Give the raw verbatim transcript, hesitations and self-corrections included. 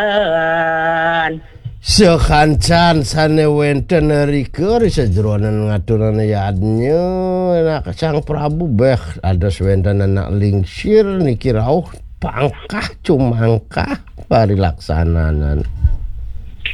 Sekancan sane wenten rikeur sajronan ngaturan yadnya nak Sang Prabu beh ada wenten anak lingsir niki rauh pangkah cumangkah parilaksanan.